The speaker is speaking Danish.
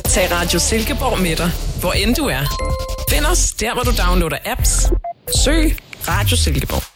Tag Radio Silkeborg med dig, hvor end du er. Find os der, hvor du downloader apps. Søg Radio Silkeborg.